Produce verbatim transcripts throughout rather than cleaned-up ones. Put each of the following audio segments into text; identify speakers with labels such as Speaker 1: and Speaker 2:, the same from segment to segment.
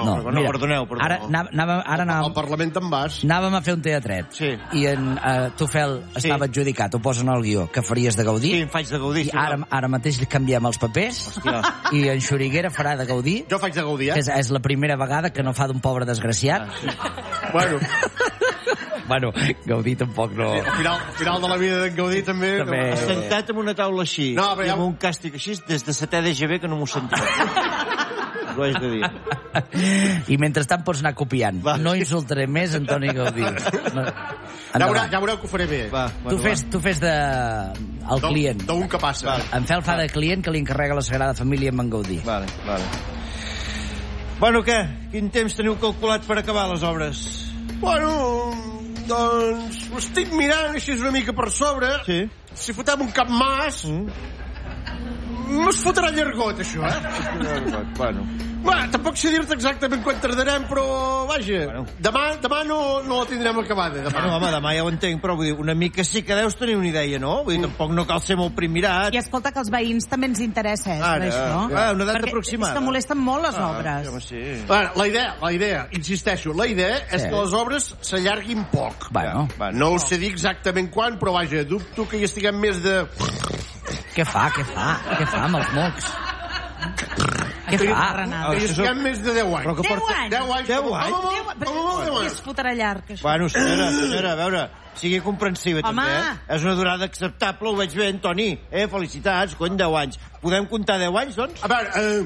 Speaker 1: no,
Speaker 2: no,
Speaker 1: mira,
Speaker 2: perdoneu, perdoneu.
Speaker 1: Ara, anàvem, ara anàvem,
Speaker 3: al Parlament te'n vas.
Speaker 1: Anàvem a fer un teatret.
Speaker 2: Sí.
Speaker 1: I en uh, Tufel
Speaker 2: Sí.
Speaker 1: estava adjudicat, ho posen al guió, que faries de Gaudí.
Speaker 2: Sí, em faig de Gaudí.
Speaker 1: I
Speaker 2: Sí,
Speaker 1: ara, ara mateix canviem els papers.
Speaker 2: Hòstia.
Speaker 1: I en Xuriguera farà de Gaudí.
Speaker 3: Jo faig de Gaudí,
Speaker 1: Que
Speaker 3: eh?
Speaker 1: és, és la primera vegada que no fa d'un pobre desgraciat.
Speaker 3: Bueno,
Speaker 1: Bueno, Gaudí tampoc no...
Speaker 3: al final, al final de la vida d'en Gaudí també...
Speaker 1: També.
Speaker 2: Sentat en una taula així,
Speaker 3: No, però
Speaker 2: i
Speaker 3: ja-
Speaker 2: amb un càstig així, des de setè de G B que no m'ho sentia. Ho haig de dir.
Speaker 1: I mentrestant pots anar copiant.
Speaker 2: Va.
Speaker 1: No insultaré més Antoni Gaudí. No.
Speaker 3: Ja veureu, ja veureu que ho faré bé.
Speaker 2: Va,
Speaker 1: Tu
Speaker 2: bueno,
Speaker 1: fes, tu fes de... el
Speaker 3: D'un-
Speaker 1: client.
Speaker 3: D'un que passa.
Speaker 1: En Fel fa de client que li encarrega la Sagrada Família amb en Gaudí.
Speaker 2: va. Vale, vale. Bueno, què? Quin temps teniu calculat per acabar les obres?
Speaker 3: Bueno, doncs ho estic mirant així una mica per sobre.
Speaker 2: Sí.
Speaker 3: Si fotem un cap mas... Mm. No es fotrà llargot, això, eh?
Speaker 2: Bueno.
Speaker 3: Bueno, tampoc sé dir-te exactament quan tardarem, però, vaja,
Speaker 2: Bueno.
Speaker 3: demà, demà no, no la tindrem acabada, demà.
Speaker 2: Bueno, home, demà ja ho entenc, però vull dir, una mica sí que deus tenir una idea, no? Vull dir, tampoc no cal ser molt primirat.
Speaker 4: I escolta, que els veïns també ens interessa, eh,
Speaker 2: Ara,
Speaker 4: això.
Speaker 2: ah, una data
Speaker 4: Perquè
Speaker 2: aproximada.
Speaker 4: és que molesten molt les
Speaker 2: Ah,
Speaker 4: obres.
Speaker 2: home, sí.
Speaker 3: Bueno, la idea, la idea, insisteixo, la idea és
Speaker 1: Sí.
Speaker 3: que les obres s'allarguin poc.
Speaker 1: Bueno,
Speaker 2: Va,
Speaker 3: No us sé dir exactament quan, però vaja, dubto que hi estiguem més de...
Speaker 1: què fa, què fa? Què fa amb els mocs? Què fa?
Speaker 4: Renata.
Speaker 3: Que hi estiguem més de deu anys.
Speaker 2: Però que
Speaker 4: Deu
Speaker 2: porta...
Speaker 4: anys?
Speaker 3: deu anys.
Speaker 2: Deu
Speaker 3: com a
Speaker 2: anys?
Speaker 3: molt,
Speaker 4: Déu,
Speaker 3: com a
Speaker 4: però
Speaker 3: molt, deu
Speaker 4: qui
Speaker 3: anys.
Speaker 4: es fotrà llarg, això?
Speaker 2: Bueno, senyora, senyora, a veure, sigui comprensiva,
Speaker 4: Home.
Speaker 2: també, eh? És una durada acceptable, ho veig bé, Antoni. Eh, felicitats, cony, deu anys. Podem comptar deu anys, doncs?
Speaker 3: A veure, eh,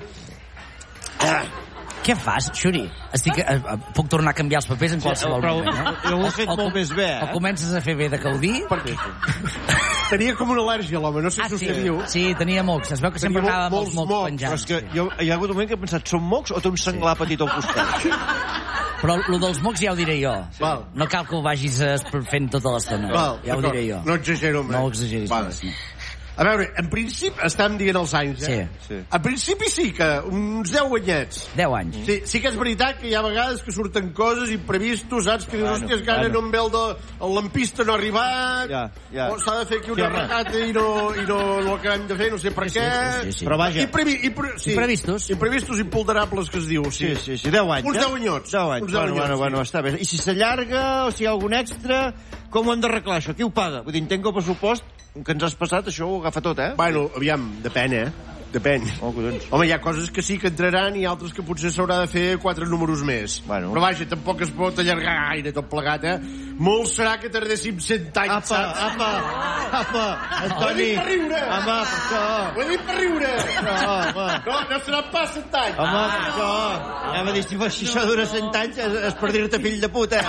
Speaker 1: Què fas, Xuri? Estic, eh, eh, puc tornar a canviar els papers en qualsevol
Speaker 2: però
Speaker 1: moment, eh?
Speaker 2: jo ho he fet
Speaker 1: O- o
Speaker 2: molt
Speaker 1: com-
Speaker 2: més bé, eh?
Speaker 1: O comences a fer bé de Gaudí...
Speaker 3: perquè tenia com una al·lèrgia, l'home, no sé
Speaker 1: Ah,
Speaker 3: si
Speaker 1: sí,
Speaker 3: us diu.
Speaker 1: sí, tenia mocs. Es veu que sempre
Speaker 3: Tenia
Speaker 1: anava amb els
Speaker 3: molts
Speaker 1: mocs
Speaker 3: mocs,
Speaker 2: Però
Speaker 1: penjants.
Speaker 2: és que jo, hi ha hagut un moment que he pensat, són mocs o té un senglar petit al costat?
Speaker 1: Però el dels mocs ja ho diré jo.
Speaker 3: Val.
Speaker 1: No cal que ho vagis eh, fent tota l'estona.
Speaker 3: Val,
Speaker 1: Ja ho
Speaker 3: d'acord.
Speaker 1: diré jo.
Speaker 3: No exagero més.
Speaker 1: No ho exageris
Speaker 3: Vale.
Speaker 1: més, no.
Speaker 3: A veure, en principi, estem dient els anys, eh?
Speaker 1: Sí.
Speaker 2: Sí.
Speaker 3: En principi sí que uns deu anyets.
Speaker 1: Deu anys.
Speaker 3: Sí, sí que és veritat que hi ha vegades que surten coses imprevistos, saps? Que dius,
Speaker 2: Bueno,
Speaker 3: hòstia, és que ara
Speaker 2: bueno.
Speaker 3: no em ve el, de, el lampista no ha arribat,
Speaker 2: Ja, ja.
Speaker 3: o s'ha de fer aquí
Speaker 2: Sí,
Speaker 3: una
Speaker 2: home.
Speaker 3: recata i no, i no, no l'acabem de fer, no sé per
Speaker 1: Sí,
Speaker 3: què.
Speaker 1: sí, sí, sí.
Speaker 2: Però vaja.
Speaker 3: Imprevi, impre, sí.
Speaker 1: Imprevistos.
Speaker 3: Imprevistos imponderables, que es diu, sí.
Speaker 2: Sí, sí, sí, deu anys,
Speaker 3: Uns
Speaker 2: eh?
Speaker 3: deu anyots.
Speaker 2: Deu anys,
Speaker 3: Uns deu
Speaker 2: bueno,
Speaker 3: anyots,
Speaker 2: bueno,
Speaker 3: sí.
Speaker 2: bueno, està bé. I si s'allarga, o si hi ha algun extra, com ho hem d'arreglar, això? Qui ho paga? Vull dir, entenc que el pressupost que ens has passat, això ho agafa tot, eh?
Speaker 3: Bueno, aviam, depèn, eh? Depèn.
Speaker 2: Oh, collons.
Speaker 3: Home, hi ha coses que sí que entraran i altres que potser s'haurà de fer quatre números més.
Speaker 2: Bueno.
Speaker 3: Però vaja, tampoc es pot allargar gaire tot plegat, eh? Molt serà que tardéssim cent anys,
Speaker 2: Apa,
Speaker 3: saps?
Speaker 2: apa, apa,
Speaker 3: Ho he
Speaker 2: Antoni.
Speaker 3: dit per riure.
Speaker 2: Home, per això.
Speaker 3: Ho he dit per riure.
Speaker 2: No, home.
Speaker 3: No, no serà pas cent anys.
Speaker 2: Home, per això. Ja m'ha dit, si, si això dura cent anys, és, és per dir-te fill de puta.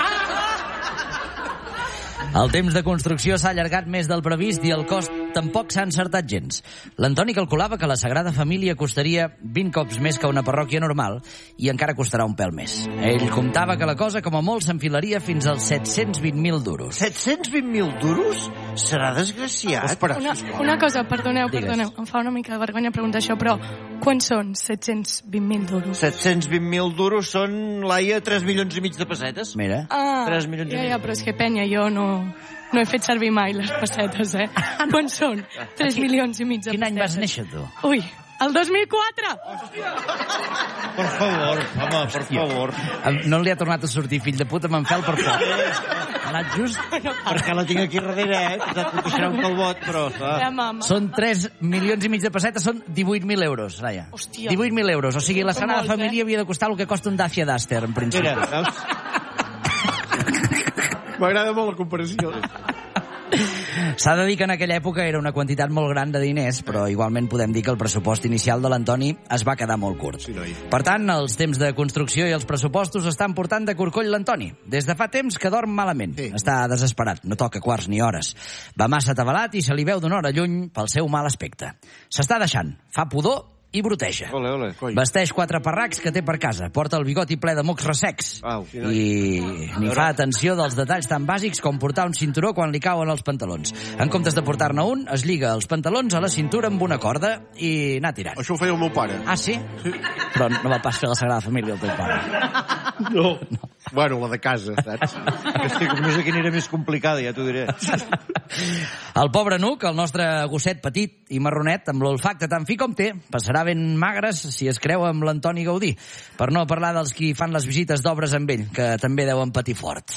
Speaker 1: El temps de construcció s'ha allargat més del previst i el cost tampoc s'ha encertat gens. L'Antoni calculava que la Sagrada Família costaria vint cops més que una parròquia normal i encara costarà un pèl més. Ell comptava que la cosa com a molt s'enfilaria fins als set-cents vint mil duros.
Speaker 2: set-cents vint mil duros? Serà desgraciat.
Speaker 3: Espera,
Speaker 5: Una,
Speaker 3: sisplau.
Speaker 5: una cosa, perdoneu,
Speaker 1: Digues.
Speaker 5: perdoneu, em fa una mica de vergonya preguntar això, però quants són set-cents vint mil duros?
Speaker 2: set-cents vint mil duros són, Laia, tres milions i mig de pessetes.
Speaker 1: Mira.
Speaker 5: Ah,
Speaker 2: tres milions i
Speaker 5: ja,
Speaker 2: mig.
Speaker 5: ja, però és que penya, jo no, no he fet servir mai les pessetes, eh? Quants són? tres milions i mig de pessetes.
Speaker 1: Quin any vas néixer, tu?
Speaker 5: Ui, el dos mil quatre!
Speaker 2: Per favor, home, per favor.
Speaker 1: Em- No li ha tornat a sortir fill de puta, me'n fel per poc. Ha anat just...
Speaker 2: Perquè la tinc aquí darrere, eh? Que et deixarà un calbot, però...
Speaker 5: Ja,
Speaker 2: Clar.
Speaker 5: mama.
Speaker 1: Són tres milions i mig de pessetes, són divuit mil euros, Laia.
Speaker 5: Hòstia.
Speaker 1: divuit mil euros, o sigui, la
Speaker 5: Són
Speaker 1: Sagrada
Speaker 5: molts, eh?
Speaker 1: Família havia de costar el que costa un Dacia Duster, en principi.
Speaker 2: Mira, veus?
Speaker 3: M'agrada molt la comparació.
Speaker 1: S'ha de dir que en aquella època era una quantitat molt gran de diners, però igualment podem dir que el pressupost inicial de l'Antoni es va quedar molt curt.
Speaker 3: Sí, noi.
Speaker 1: Per tant, els temps de construcció i els pressupostos estan portant de corcoll l'Antoni. Des de fa temps que dorm malament.
Speaker 3: Sí.
Speaker 1: Està desesperat, no toca quarts ni hores. Va massa atabalat i se li veu d'una hora lluny pel seu mal aspecte. S'està deixant, fa pudor i broteja.
Speaker 2: Ole, ole.
Speaker 3: Coi.
Speaker 1: Vesteix quatre parracs que té per casa, porta el bigoti ple de mocs ressecs
Speaker 2: Au.
Speaker 1: i ni fa atenció dels detalls tan bàsics com portar un cinturó quan li cauen els pantalons. En comptes de portar-ne un, es lliga els pantalons a la cintura amb una corda i anar tirant.
Speaker 3: Això ho feia el meu pare.
Speaker 1: Ah, sí? Però no va pas fer la Sagrada Família el teu pare.
Speaker 3: No. Bueno, la de casa, saps?
Speaker 2: Estic, no sé quina era més complicada, ja t'ho diré.
Speaker 1: El pobre Nuc, el nostre gosset petit i marronet, amb l'olfacte tan fi com té, passarà ben magres si es creu amb l'Antoni Gaudí. Per no parlar dels qui fan les visites d'obres amb ell, que també deuen patir fort.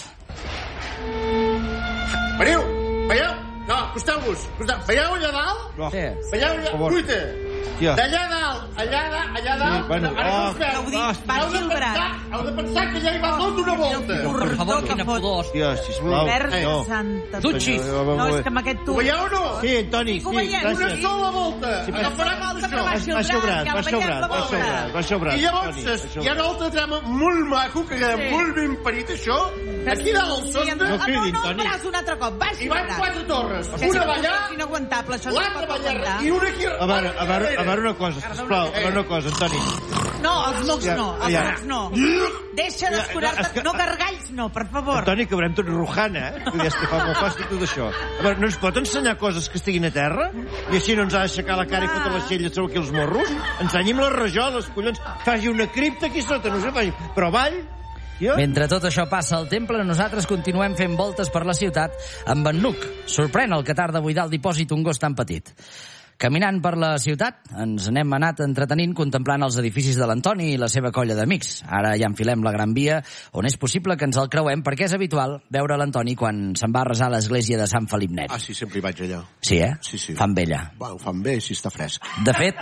Speaker 3: Veniu, veieu? No, acosteu-vos. Acosteu. Veieu allà dalt?
Speaker 2: No.
Speaker 1: Sí.
Speaker 3: Veieu allà?
Speaker 2: favor.
Speaker 3: Cuita.
Speaker 2: Tia.
Speaker 3: D'allà dalt, allà dalt, allà dalt.
Speaker 2: Sí, bueno,
Speaker 3: Ara
Speaker 2: oh,
Speaker 3: us veu.
Speaker 4: Gaudí,
Speaker 3: Heu
Speaker 4: vagi
Speaker 3: de
Speaker 4: al
Speaker 3: pensar,
Speaker 4: brat.
Speaker 3: heu de pensar que ja hi va tot d'una volta.
Speaker 1: Per favor, quina pudor.
Speaker 2: Hòstia, sisplau.
Speaker 4: Verge
Speaker 2: No.
Speaker 4: santa.
Speaker 1: Tutxi.
Speaker 4: No, és que amb aquest
Speaker 3: Ho
Speaker 4: tu...
Speaker 3: veieu o no?
Speaker 2: Sí, Antoni,
Speaker 4: Sí, ho
Speaker 2: sí,
Speaker 4: veiem.
Speaker 3: Una
Speaker 2: gràcies.
Speaker 3: sola volta.
Speaker 2: Sí, però-
Speaker 3: Agafarà
Speaker 4: Una
Speaker 3: tot
Speaker 4: volta,
Speaker 3: això.
Speaker 4: però
Speaker 2: Va sobrat, va sobrat, va sobrat, va sobrat.
Speaker 3: I llavors hi ha un altre trama molt maco, que queda
Speaker 4: Sí.
Speaker 3: molt ben parit, això. Aquí dalt, al
Speaker 4: Sí,
Speaker 3: sostre,
Speaker 2: No cridin,
Speaker 4: no, no,
Speaker 2: Toni.
Speaker 4: faràs un altre cop. Vagi
Speaker 3: hi
Speaker 4: al
Speaker 3: van
Speaker 4: brat.
Speaker 3: quatre torres.
Speaker 4: Que
Speaker 3: Una
Speaker 4: sí,
Speaker 3: va allà,
Speaker 4: és inaguantable, això no es
Speaker 3: l'altra
Speaker 4: pot
Speaker 3: va allà,
Speaker 4: aguantar.
Speaker 3: i una aquí...
Speaker 2: A veure, a veure, a veure una cosa, sisplau, a veure una cosa, Antoni.
Speaker 4: No, els mocs
Speaker 2: Ja,
Speaker 4: no, els
Speaker 2: ja.
Speaker 4: mocs no. Deixa
Speaker 2: Ja,
Speaker 4: d'escurar-te,
Speaker 2: és que-
Speaker 4: no gargalls no, per favor.
Speaker 2: Antoni, que veurem tot rujana, eh? Vull dir, és que fa molt fàstic tot això. A veure, no ens pot ensenyar coses que estiguin a terra? I així no ens ha d'aixecar la cara i fotre les xelles sobre aquí els morros? Ensenyi'm les rajoles, collons. Faci una cripta aquí sota, no sé, faci... Però avall... Ja?
Speaker 1: Mentre tot això passa al temple, nosaltres continuem fent voltes per la ciutat amb en Nuc. Sorprèn el que tarda a buidar el dipòsit un gos tan petit. Caminant per la ciutat, ens n'hem anat entretenint contemplant els edificis de l'Antoni i la seva colla d'amics. Ara ja enfilem la Gran Via, on és possible que ens el creuem, perquè és habitual veure l'Antoni quan se'n va a resar a l'església de Sant Felip Neri.
Speaker 6: Ah, sí, sempre hi vaig allà.
Speaker 1: Sí, eh?
Speaker 6: Sí, sí.
Speaker 1: Fan vella.
Speaker 6: Va, ho fan bé, si està fresc.
Speaker 1: De fet,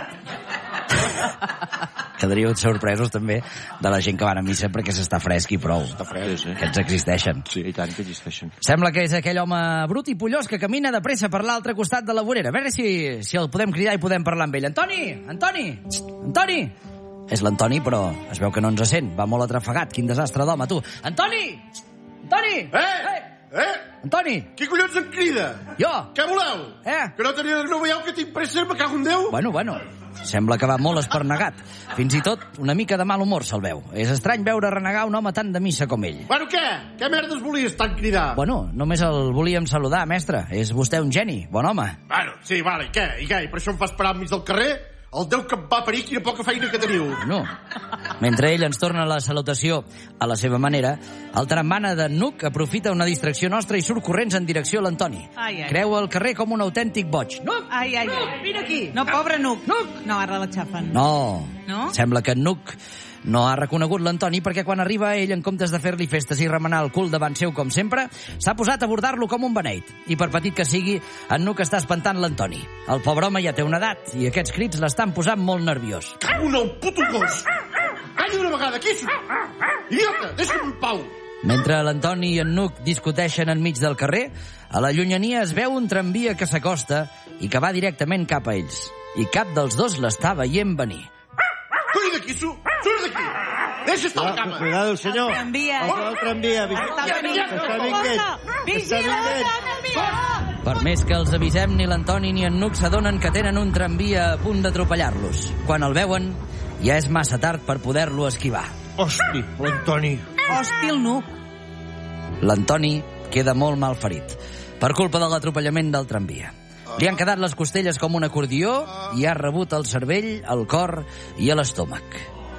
Speaker 1: quedaríeu sorpresos també de la gent que van a missa perquè s'està fresc i prou.
Speaker 6: Està fresc, eh?
Speaker 1: Aquests existeixen.
Speaker 2: Sí, i tant que existeixen.
Speaker 1: Sembla que és aquell home brut i pollós que camina de pressa per l'altre costat de la vorera. A veure si, si el podem cridar i podem parlar amb ell. Antoni! Antoni! Antoni! És l'Antoni, però es veu que no ens sent. Va molt atrafegat. Quin desastre d'home, tu. Antoni! Antoni!
Speaker 3: Eh? Eh?
Speaker 1: Antoni!
Speaker 3: Qui collons em crida?
Speaker 1: Jo!
Speaker 3: Què voleu?
Speaker 1: Eh?
Speaker 3: Que no teniu, no veieu que tinc pressa, me cago en Déu?
Speaker 1: Bueno, bueno, sembla que va molt espernegat. Fins i tot una mica de mal humor se'l veu. És estrany veure renegar un home tan de missa com ell.
Speaker 3: Bueno, què? Què merdes volies tant cridar?
Speaker 1: Bueno, només el volíem saludar, mestre. És vostè un geni, bon home.
Speaker 3: Bueno, sí, vale, i què? I què? I per això em fa esperar enmig del carrer? El Déu que em va parir, quina poca feina que teniu.
Speaker 1: No. Mentre ell ens torna la salutació a la seva manera, el trambana de Nuc aprofita una distracció nostra i surt corrents en direcció a l'Antoni.
Speaker 4: Ai, ai.
Speaker 1: Creu el carrer com un autèntic boig. Nuc!
Speaker 4: Ai, ai, ai.
Speaker 1: Vine aquí!
Speaker 4: No, pobre Nuc.
Speaker 1: Nuc!
Speaker 4: No, ara l'aixafen.
Speaker 1: No.
Speaker 4: No?
Speaker 1: Sembla que Nuc no ha reconegut l'Antoni perquè quan arriba ell, en comptes de fer-li festes i remenar el cul davant seu com sempre, s'ha posat a abordar-lo com un beneit. I per petit que sigui, en Nuc està espantant l'Antoni. El pobre home ja té una edat i aquests crits l'estan posant molt nerviós.
Speaker 3: Cago en el puto gos! Calla d'una vegada, aquí! Idiota, deixa'm en pau!
Speaker 1: Mentre l'Antoni i en Nuc discuteixen enmig del carrer, a la llunyania es veu un tramvia que s'acosta i que va directament cap a ells. I cap dels dos l'està veient venir.
Speaker 3: Surt d'aquí, su! Surt d'aquí! Deixa estar a la cama!
Speaker 2: Cuidado, senyor.
Speaker 4: El tramvia.
Speaker 2: El tramvia.
Speaker 4: Està venint.
Speaker 2: Està vinguent. Està vinguent.
Speaker 4: Vigila!
Speaker 1: Per més que els avisem, ni l'Antoni ni en Nuc s'adonen que tenen un tramvia a punt d'atropellar-los. Quan el veuen, ja és massa tard per poder-lo esquivar.
Speaker 2: Hosti, l'Antoni.
Speaker 4: Hòstil, Nuc.
Speaker 1: L'Antoni queda molt mal ferit per culpa de l'atropellament del tramvia. Li han quedat les costelles com un acordió i ha rebut el cervell, el cor i l'estómac.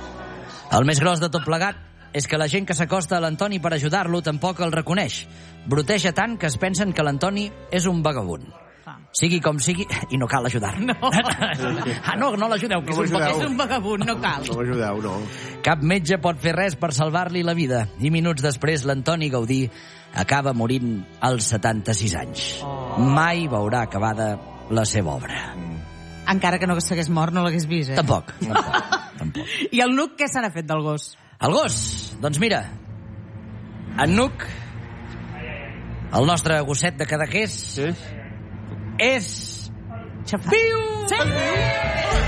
Speaker 1: El més gros de tot plegat és que la gent que s'acosta a l'Antoni per ajudar-lo tampoc el reconeix. Broteja tant que es pensen que l'Antoni és un vagabund. Sigui com sigui, i no cal ajudar.
Speaker 4: No.
Speaker 1: Ah, no, no l'ajudeu, que
Speaker 2: No
Speaker 1: és un
Speaker 2: l'ajudeu.
Speaker 4: És un vagabund, no cal.
Speaker 2: No m'ajudeu, no.
Speaker 1: Cap metge pot fer res per salvar-li la vida. I minuts després, l'Antoni Gaudí acaba morint als setanta-sis anys. Oh. Mai veurà acabada la seva obra.
Speaker 4: Encara que no s'hagués mort, no l'hagués vist, eh?
Speaker 1: Tampoc, tampoc, tampoc.
Speaker 4: I el Nuc, què se n'ha fet del gos?
Speaker 1: El gos, doncs mira, en Nuc, el nostre gosset de Cadaqués,
Speaker 2: Sí?
Speaker 1: és
Speaker 4: Xafat.
Speaker 1: viu!
Speaker 4: Sí!